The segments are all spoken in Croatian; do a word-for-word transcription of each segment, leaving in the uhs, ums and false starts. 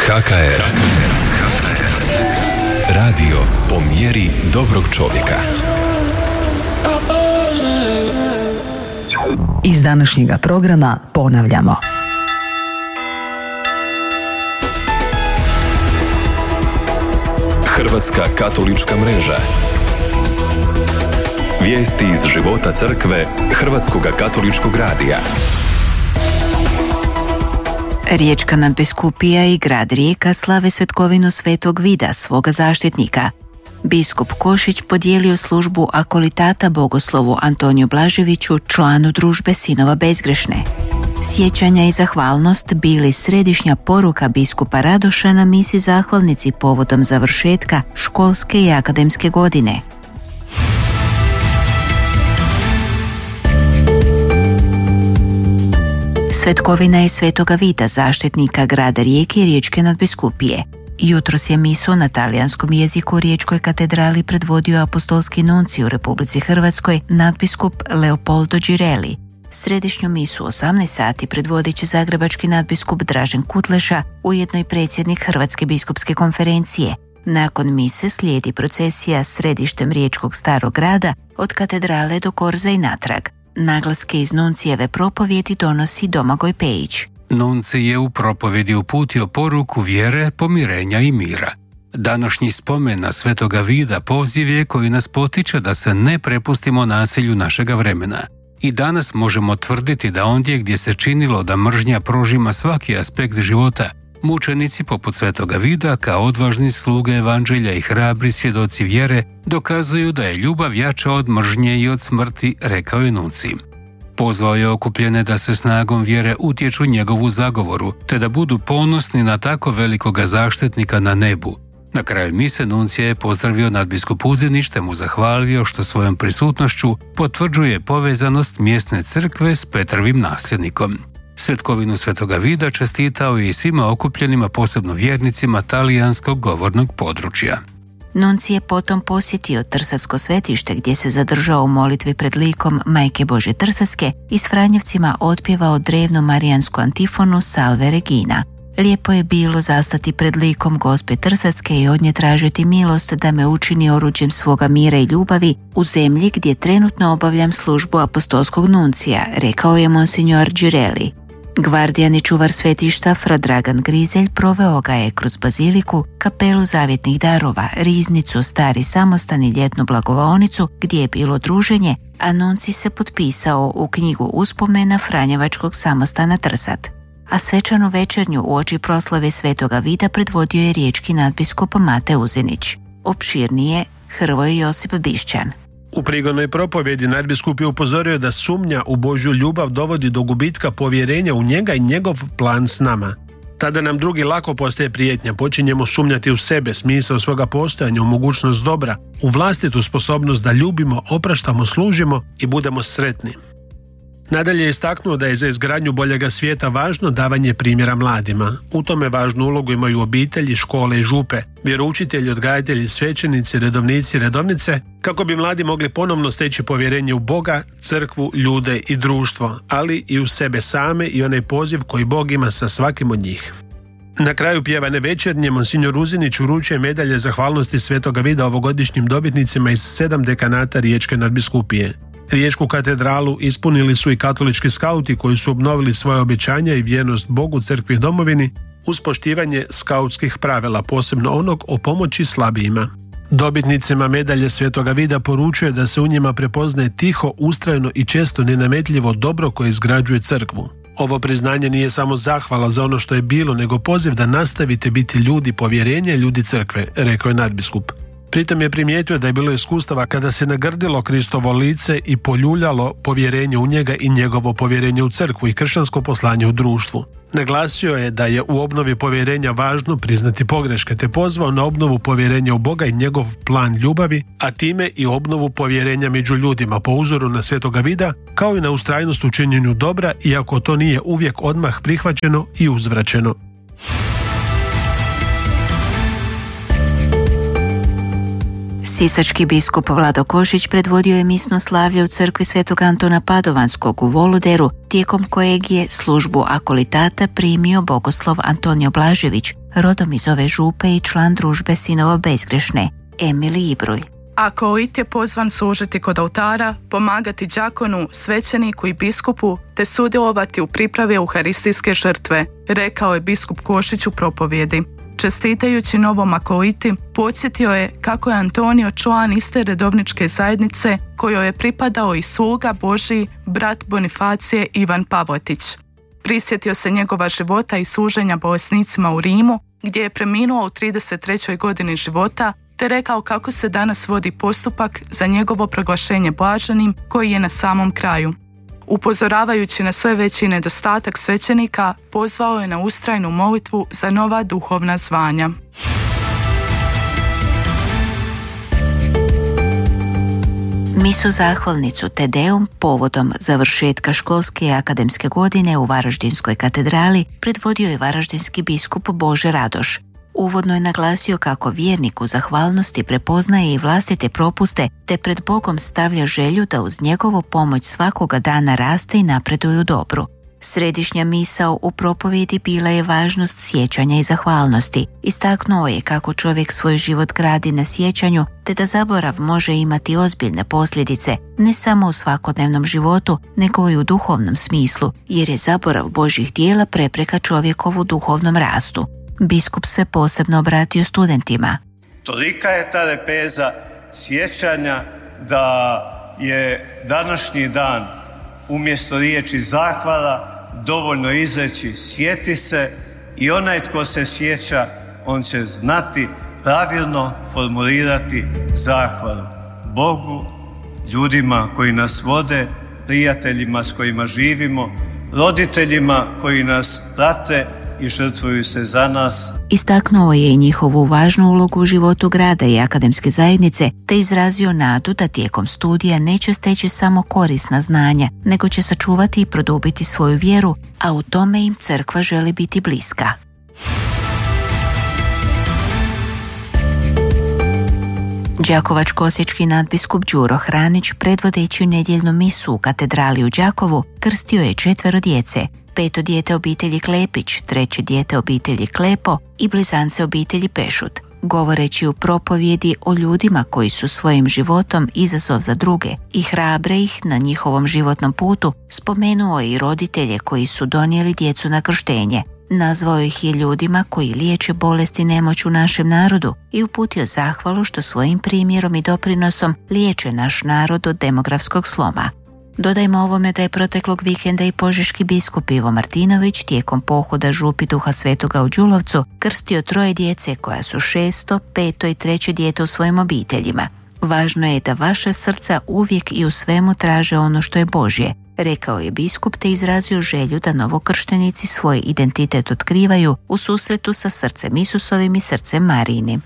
H K R. Radio po mjeri dobrog čovjeka. Iz današnjega programa ponavljamo. Hrvatska katolička mreža. Vijesti iz života crkve Hrvatskog katoličkog radija. Riječka nadbiskupija i grad Rijeka slave svetkovinu Svetog Vida, svoga zaštitnika. Biskup Košić podijelio službu akolitata bogoslovu Antoniju Blaževiću, članu družbe Sinova Bezgrešne. Sjećanja i zahvalnost bili središnja poruka biskupa Radoša na misi zahvalnici povodom završetka školske i akademske godine. Svetkovina je Svetoga Vida, zaštitnika grada Rijeke i Riječke nadbiskupije. Jutros je misu na talijanskom jeziku u Riječkoj katedrali predvodio apostolski nuncij u Republici Hrvatskoj, nadbiskup Leopoldo Girelli. Središnju misu u osamnaest sati predvodit će zagrebački nadbiskup Dražen Kutleša, ujedno i predsjednik Hrvatske biskupske konferencije. Nakon mise slijedi procesija središtem Riječkog starog grada od katedrale do Korza i natrag. Naglaske iz nuncijeve propovjedi donosi Domagoj Pejić. Nunci je u propovjedi uputio poruku vjere, pomirenja i mira. Današnji spomen na Svetoga Vida poziv je koji nas potiče da se ne prepustimo nasilju našega vremena. I danas možemo tvrditi da ondje gdje se činilo da mržnja prožima svaki aspekt života, mučenici poput Svetoga Vida kao odvažni sluge evanđelja i hrabri svjedoci vjere dokazuju da je ljubav jača od mržnje i od smrti, rekao je nunci. Pozvao je okupljene da se snagom vjere utječu njegovu zagovoru, te da budu ponosni na tako velikoga zaštitnika na nebu. Na kraju mise nuncija je pozdravio nadbiskup Uzinić te mu zahvalio što svojom prisutnošću potvrđuje povezanost mjesne crkve s Petrovim nasljednikom. Svetkovinu Svetoga Vida čestitao je i svima okupljenima, posebno vjernicima talijanskog govornog područja. Nunci je potom posjetio Trsatsko svetište gdje se zadržao u molitvi pred likom Majke Božje Trsatske i s Franjevcima otpjevao drevnu marijansku antifonu Salve Regina. Lijepo je bilo zastati pred likom Gospe Trsatske i od nje tražiti milost da me učini oruđem svoga mira i ljubavi u zemlji gdje trenutno obavljam službu apostolskog nuncija, rekao je monsignor Girelli. Gvardijan i čuvar svetišta Fra Dragan Grizelj proveo ga je kroz baziliku, kapelu zavjetnih darova, riznicu, stari samostan i ljetnu blagovaonicu gdje je bilo druženje, a nunci se potpisao u knjigu uspomena Franjevačkog samostana Trsat. A svečanu večernju uoči proslave Svetoga Vida predvodio je riječki nadbiskup Mate Uzinić. Opširnije Hrvoje Josip Bišćan. U prigodnoj propovjedi nadbiskup je upozorio da sumnja u Božju ljubav dovodi do gubitka povjerenja u njega i njegov plan s nama. Tada nam drugi lako postaje prijetnja, počinjemo sumnjati u sebe, smisao svoga postojanja, u mogućnost dobra, u vlastitu sposobnost da ljubimo, opraštamo, služimo i budemo sretni. Nadalje je istaknuo da je za izgradnju boljega svijeta važno davanje primjera mladima. U tome važnu ulogu imaju obitelji, škole i župe, vjeroučitelji, odgajatelji, svećenici, redovnici i redovnice, kako bi mladi mogli ponovno steći povjerenje u Boga, crkvu, ljude i društvo, ali i u sebe same i onaj poziv koji Bog ima sa svakim od njih. Na kraju pjevane večernje monsignor Uzinić uručuje medalje zahvalnosti Svetoga Vida ovogodišnjim dobitnicima iz sedam dekanata Riječke nadbiskupije. Riječku katedralu ispunili su i katolički skauti koji su obnovili svoje obećanja i vjernost Bogu, crkvi i domovini uz poštivanje skautskih pravila, posebno onog o pomoći slabijima. Dobitnicima medalje Svetoga Vida poručuje da se u njima prepoznaje tiho, ustrajno i često nenametljivo dobro koje izgrađuje crkvu. Ovo priznanje nije samo zahvala za ono što je bilo, nego poziv da nastavite biti ljudi povjerenja i ljudi crkve, rekao je nadbiskup. Pritom je primijetio da je bilo iskustava kada se nagrdilo Kristovo lice i poljuljalo povjerenje u njega i njegovo povjerenje u crkvu i kršćansko poslanje u društvu. Naglasio je da je u obnovi povjerenja važno priznati pogreške, te pozvao na obnovu povjerenja u Boga i njegov plan ljubavi, a time i obnovu povjerenja među ljudima po uzoru na Svetoga Vida, kao i na ustrajnost u činjenju dobra, iako to nije uvijek odmah prihvaćeno i uzvraćeno. Sisački biskup Vlado Košić predvodio je misno slavlje u crkvi Svetog Antona Padovanskog u Voloderu, tijekom kojeg je službu akolitata primio bogoslov Antonio Blažević, rodom iz ove župe i član družbe sinova bezgrešne, Emili Ibrulj. Akolit je pozvan služiti kod oltara, pomagati đakonu, svećeniku i biskupu, te sudjelovati u pripravi euharistijske žrtve, rekao je biskup Košić u propovjedi. Čestitajući novom akoliti, podsjetio je kako je Antonio član iste redovničke zajednice kojoj je pripadao i sluga Božji, brat Bonifacije Ivan Pavletić. Prisjetio se njegova života i služenja bolesnicima u Rimu, gdje je preminuo u trideset trećoj godini života, te rekao kako se danas vodi postupak za njegovo proglašenje blaženim koji je na samom kraju. Upozoravajući na sve veći nedostatak svećenika, pozvao je na ustrajnu molitvu za nova duhovna zvanja. Misu zahvalnicu Te Deum povodom završetka školske i akademske godine u Varaždinskoj katedrali predvodio je varaždinski biskup Bože Radoš. Uvodno je naglasio kako vjernik u zahvalnosti prepoznaje i vlastite propuste te pred Bogom stavlja želju da uz njegovu pomoć svakoga dana raste i napreduje u dobru. Središnja misao u propovjedi bila je važnost sjećanja i zahvalnosti. Istaknuo je kako čovjek svoj život gradi na sjećanju te da zaborav može imati ozbiljne posljedice ne samo u svakodnevnom životu nego i u duhovnom smislu, jer je zaborav Božjih djela prepreka čovjekovu duhovnom rastu. Biskup se posebno obratio studentima. Tolika je ta lepeza sjećanja da je današnji dan umjesto riječi zahvala dovoljno izreći sjeti se i onaj tko se sjeća, on će znati pravilno formulirati zahvalu Bogu, ljudima koji nas vode, prijateljima s kojima živimo, roditeljima koji nas prate i žrtvuju se za nas. Istaknuo je i njihovu važnu ulogu u životu grada i akademske zajednice, te izrazio nadu da tijekom studija neće steći samo korisna znanja, nego će sačuvati i produbiti svoju vjeru, a u tome im crkva želi biti bliska. Đakovačko-osječki nadbiskup Đuro Hranić, predvodeći nedjeljnu misu u katedrali u Đakovu, krstio je četvero djece, peto dijete obitelji Klepić, treće dijete obitelji Klepo i blizance obitelji Pešut, govoreći u propovjedi o ljudima koji su svojim životom izazov za druge i hrabre ih na njihovom životnom putu, spomenuo je i roditelje koji su donijeli djecu na krštenje. Nazvao ih je ljudima koji liječe bolesti i nemoć u našem narodu i uputio zahvalu što svojim primjerom i doprinosom liječe naš narod od demografskog sloma. Dodajmo ovome da je proteklog vikenda i požeški biskup Ivo Martinović tijekom pohoda župi Duha Svetoga u Đulovcu krstio troje djece koja su šesto, peto i treće dijete u svojim obiteljima. Važno je da vaša srca uvijek i u svemu traže ono što je Božje, rekao je biskup te izrazio želju da novokrštenici svoj identitet otkrivaju u susretu sa srcem Isusovim i srcem Marijinim.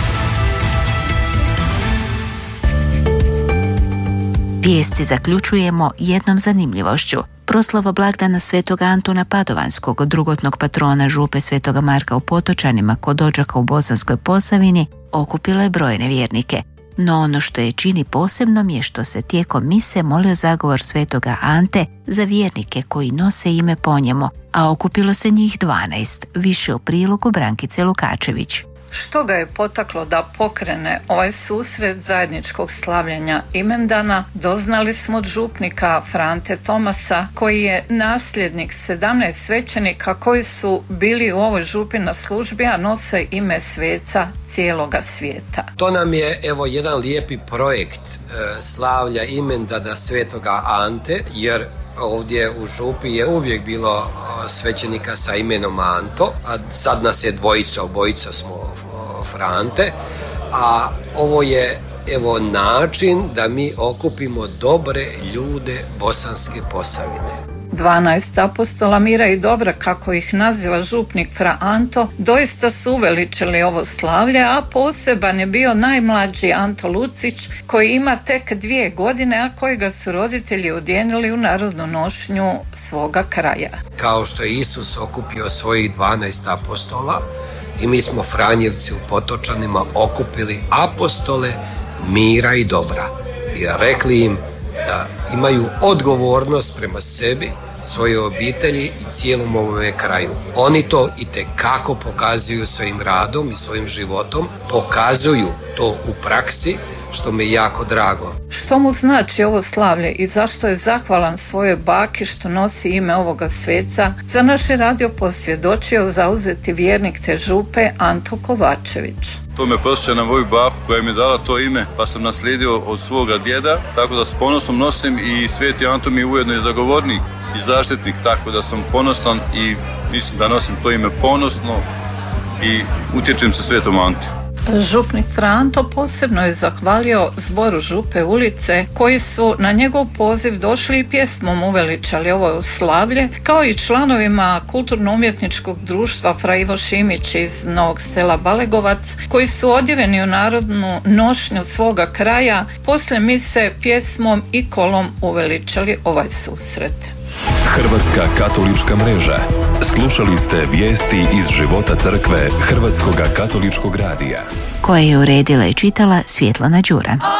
Vijesti zaključujemo jednom zanimljivošću. Proslava blagdana Svetog Antuna Padovanskog, drugotnog patrona župe Svetoga Marka u Potočanima kod Odžaka u Bosanskoj Posavini, okupila je brojne vjernike. No ono što je čini posebnom je što se tijekom mise molio zagovor Svetoga Ante za vjernike koji nose ime po njemu, a okupilo se njih dvanaest, više u prilogu Brankice Lukačević. Što ga je potaklo da pokrene ovaj susret zajedničkog slavljenja imendana, doznali smo od župnika Frante Tomasa, koji je nasljednik sedamnaest svećenika koji su bili u ovoj župi na službi, a nose ime sveca cijeloga svijeta. To nam je evo jedan lijepi projekt e, slavlja imendana Svetoga Ante, jer ovdje u župi je uvijek bilo svećenika sa imenom Anto, a sad nas je dvojica, obojica smo Frante, a ovo je evo način da mi okupimo dobre ljude Bosanske Posavine. dvanaest apostola mira i dobra, kako ih naziva župnik Fra Anto, doista su uveličili ovo slavlje, a poseban je bio najmlađi Anto Lucić, koji ima tek dvije godine, a kojega su roditelji odjenili u narodnu nošnju svoga kraja. Kao što je Isus okupio svojih dvanaest apostola, i mi smo Franjevci u Potočanima okupili apostole mira i dobra i rekli im da imaju odgovornost prema sebi, svoje obitelji i cijelom ovome kraju. Oni to itekako pokazuju svojim radom i svojim životom, pokazuju to u praksi, što mi je jako drago. Što mu znači ovo slavlje i zašto je zahvalan svojoj baki što nosi ime ovoga sveca, za naš je radio posvjedočio zauzeti vjernik te župe Anto Kovačević. To me posjeća na moju baku koja mi je dala to ime, pa sam naslijedio od svoga djeda, tako da s ponosom nosim i sveti Anto mi je ujedno i zagovornik i zaštitnik, tako da sam ponosan i mislim da nosim to ime ponosno i utječem se svetom Anti. Župnik Franto posebno je zahvalio zboru Župe ulice koji su na njegov poziv došli i pjesmom uveličali ovo slavlje, kao i članovima kulturno-umjetničkog društva Fra Ivo Šimić iz Novog Sela Balegovac, koji su odjeveni u narodnu nošnju svoga kraja, poslije mise pjesmom i kolom uveličali ovaj susret. Hrvatska katolička mreža. Slušali ste vijesti iz života crkve Hrvatskoga katoličkog radija, koje je uredila i čitala Svjetlana Đuran.